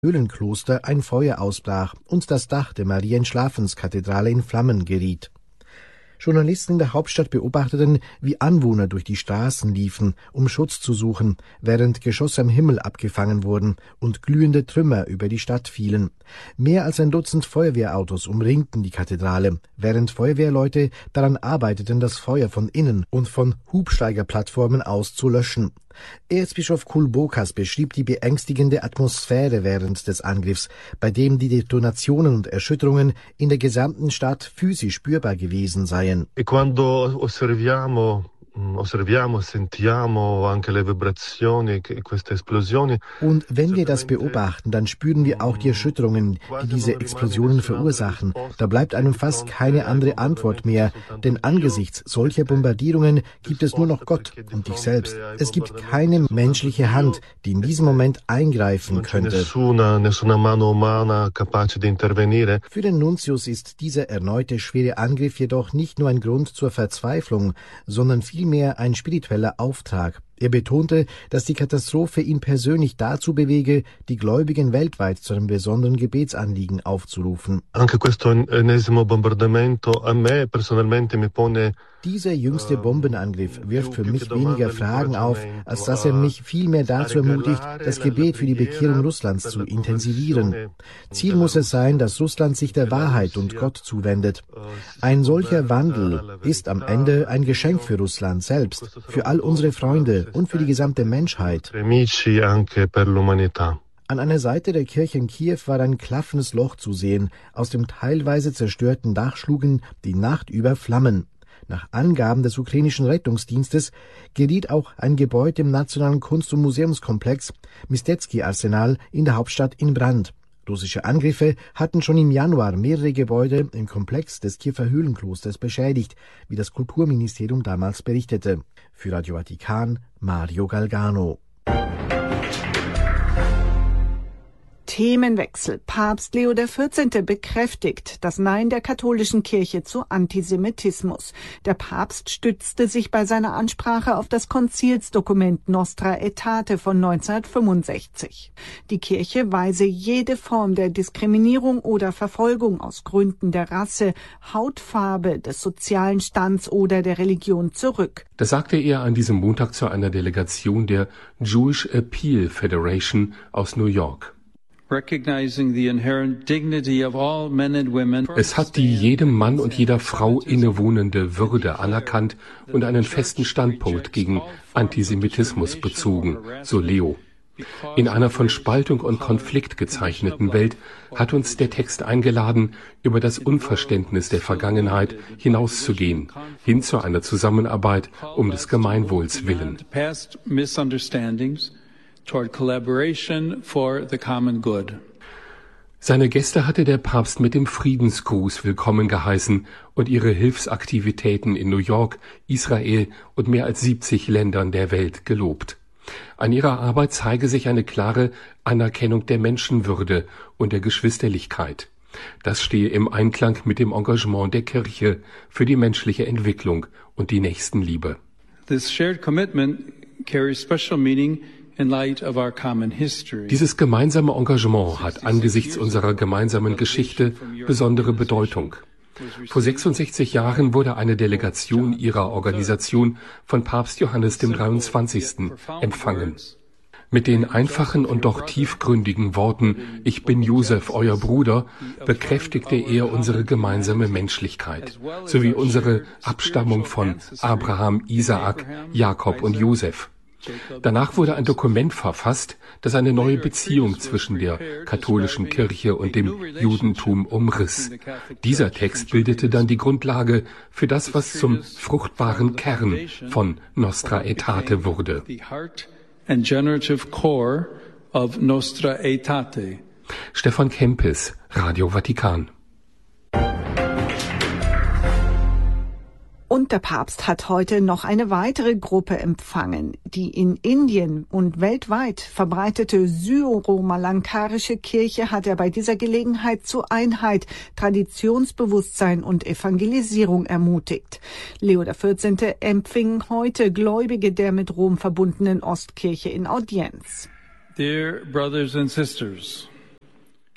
Höhlenkloster ein Feuer ausbrach und das Dach der Marienschlafenskathedrale in Flammen geriet. Journalisten in der Hauptstadt beobachteten, wie Anwohner durch die Straßen liefen, um Schutz zu suchen, während Geschosse am Himmel abgefangen wurden und glühende Trümmer über die Stadt fielen. Mehr als ein Dutzend Feuerwehrautos umringten die Kathedrale, während Feuerwehrleute daran arbeiteten, das Feuer von innen und von Hubsteigerplattformen aus zu löschen. Erzbischof Kulbokas beschrieb die beängstigende Atmosphäre während des Angriffs, bei dem die Detonationen und Erschütterungen in der gesamten Stadt physisch spürbar gewesen seien. Und wenn wir das beobachten, dann spüren wir auch die Erschütterungen, die diese Explosionen verursachen. Da bleibt einem fast keine andere Antwort mehr, denn angesichts solcher Bombardierungen gibt es nur noch Gott und dich selbst. Es gibt keine menschliche Hand, die in diesem Moment eingreifen könnte. Für den Nuntius ist dieser erneute schwere Angriff jedoch nicht nur ein Grund zur Verzweiflung, sondern vielmehr ein spiritueller Auftrag. Er betonte, dass die Katastrophe ihn persönlich dazu bewege, die Gläubigen weltweit zu einem besonderen Gebetsanliegen aufzurufen. Dieser jüngste Bombenangriff wirft für mich weniger Fragen auf, als dass er mich vielmehr dazu ermutigt, das Gebet für die Bekehrung Russlands zu intensivieren. Ziel muss es sein, dass Russland sich der Wahrheit und Gott zuwendet. Ein solcher Wandel ist am Ende ein Geschenk für Russland selbst, für all unsere Freunde und für die gesamte Menschheit. An einer Seite der Kirche in Kiew war ein klaffendes Loch zu sehen. Aus dem teilweise zerstörten Dach schlugen die Nacht über Flammen. Nach Angaben des ukrainischen Rettungsdienstes geriet auch ein Gebäude im Nationalen Kunst- und Museumskomplex Mistecki-Arsenal in der Hauptstadt in Brand. Russische Angriffe hatten schon im Januar mehrere Gebäude im Komplex des Kiewer Höhlenklosters beschädigt, wie das Kulturministerium damals berichtete. Für Radio Vatikan, Mario Galgano. Themenwechsel. Papst Leo XIV. Bekräftigt das Nein der katholischen Kirche zu Antisemitismus. Der Papst stützte sich bei seiner Ansprache auf das Konzilsdokument Nostra Aetate von 1965. Die Kirche weise jede Form der Diskriminierung oder Verfolgung aus Gründen der Rasse, Hautfarbe, des sozialen Stands oder der Religion zurück. Das sagte er an diesem Montag zu einer Delegation der Jewish Appeal Federation aus New York. Es hat die jedem Mann und jeder Frau innewohnende Würde anerkannt und einen festen Standpunkt gegen Antisemitismus bezogen, so Leo. In einer von Spaltung und Konflikt gezeichneten Welt hat uns der Text eingeladen, über das Unverständnis der Vergangenheit hinauszugehen, hin zu einer Zusammenarbeit um des Gemeinwohls willen. Toward collaboration for the common good. Seine Gäste hatte der Papst mit dem Friedensgruß willkommen geheißen und ihre Hilfsaktivitäten in New York, Israel und mehr als 70 Ländern der Welt gelobt. An ihrer Arbeit zeige sich eine klare Anerkennung der Menschenwürde und der Geschwisterlichkeit. Das stehe im Einklang mit dem Engagement der Kirche für die menschliche Entwicklung und die Nächstenliebe. This shared commitment carries special meaning. Dieses gemeinsame Engagement hat angesichts unserer gemeinsamen Geschichte besondere Bedeutung. Vor 66 Jahren wurde eine Delegation ihrer Organisation von Papst Johannes dem 23. empfangen. Mit den einfachen und doch tiefgründigen Worten »Ich bin Josef, euer Bruder« bekräftigte er unsere gemeinsame Menschlichkeit, sowie unsere Abstammung von Abraham, Isaak, Jakob und Josef. Danach wurde ein Dokument verfasst, das eine neue Beziehung zwischen der katholischen Kirche und dem Judentum umriss. Dieser Text bildete dann die Grundlage für das, was zum fruchtbaren Kern von Nostra Aetate wurde. Stefan Kempis, Radio Vatikan. Und der Papst hat heute noch eine weitere Gruppe empfangen. Die in Indien und weltweit verbreitete syro-malankarische Kirche hat er bei dieser Gelegenheit zu Einheit, Traditionsbewusstsein und Evangelisierung ermutigt. Leo XIV. Empfing heute Gläubige der mit Rom verbundenen Ostkirche in Audienz. Dear brothers and sisters,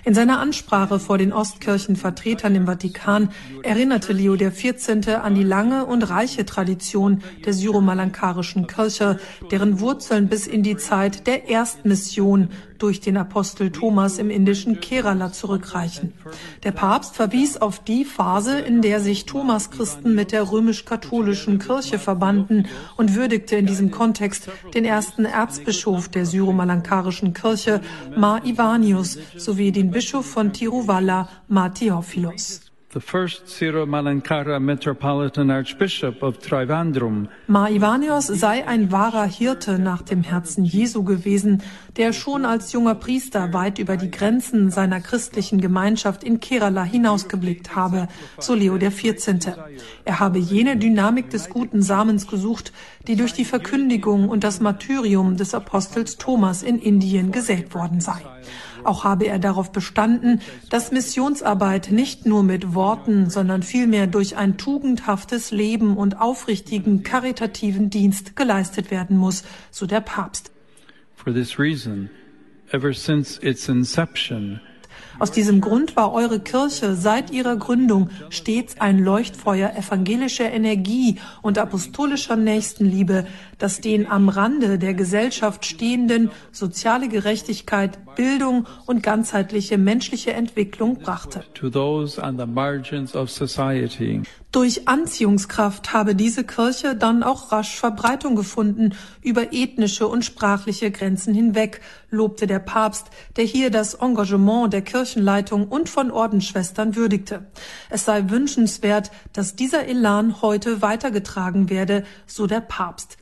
In seiner Ansprache vor den Ostkirchenvertretern im Vatikan erinnerte Leo XIV. An die lange und reiche Tradition der syro-malankarischen Kirche, deren Wurzeln bis in die Zeit der Erstmission durch den Apostel Thomas im indischen Kerala zurückreichen. Der Papst verwies auf die Phase, in der sich Thomaschristen mit der römisch-katholischen Kirche verbanden und würdigte in diesem Kontext den ersten Erzbischof der syro-malankarischen Kirche, Mar Ivanius, sowie den Bischof von Tiruvalla, Mar Theophilos. The first Syro-Malankara Metropolitan Archbishop of Trivandrum. Mar Ivanios sei ein wahrer Hirte nach dem Herzen Jesu gewesen, der schon als junger Priester weit über die Grenzen seiner christlichen Gemeinschaft in Kerala hinausgeblickt habe, so Leo XIV. Er habe jene Dynamik des guten Samens gesucht, die durch die Verkündigung und das Martyrium des Apostels Thomas in Indien gesät worden sei. Auch habe er darauf bestanden, dass Missionsarbeit nicht nur mit Worten, sondern vielmehr durch ein tugendhaftes Leben und aufrichtigen karitativen Dienst geleistet werden muss, so der Papst. For this reason, ever since its inception, aus diesem Grund war eure Kirche seit ihrer Gründung stets ein Leuchtfeuer evangelischer Energie und apostolischer Nächstenliebe, das den am Rande der Gesellschaft stehenden soziale Gerechtigkeit, Bildung und ganzheitliche menschliche Entwicklung brachte. to those on the margins of society. Durch Anziehungskraft habe diese Kirche dann auch rasch Verbreitung gefunden, über ethnische und sprachliche Grenzen hinweg, lobte der Papst, der hier das Engagement der Kirchenleitung und von Ordensschwestern würdigte. Es sei wünschenswert, dass dieser Elan heute weitergetragen werde, so der Papst.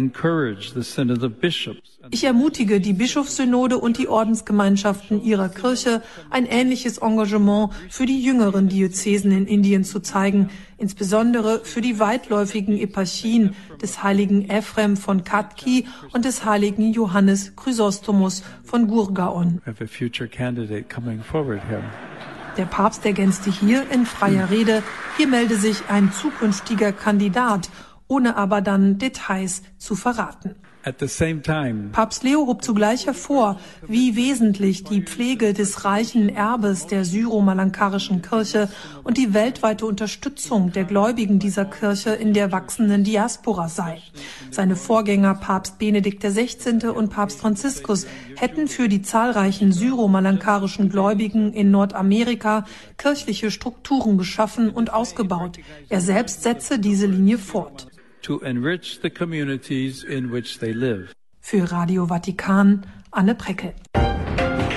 Ich ermutige die Bischofssynode und die Ordensgemeinschaften ihrer Kirche, ein ähnliches Engagement für die jüngeren Diözesen in Indien zu zeigen, insbesondere für die weitläufigen Eparchien des heiligen Ephrem von Katki und des heiligen Johannes Chrysostomos von Gurgaon. Der Papst ergänzte hier in freier Rede, hier melde sich ein zukünftiger Kandidat, ohne aber dann Details zu verraten. At the same time, Papst Leo hob zugleich hervor, wie wesentlich die Pflege des reichen Erbes der syro-malankarischen Kirche und die weltweite Unterstützung der Gläubigen dieser Kirche in der wachsenden Diaspora sei. Seine Vorgänger Papst Benedikt XVI. Und Papst Franziskus hätten für die zahlreichen syro-malankarischen Gläubigen in Nordamerika kirchliche Strukturen geschaffen und ausgebaut. Er selbst setze diese Linie fort. to enrich the communities in which they live. Für Radio Vatikan, Anne Preckel.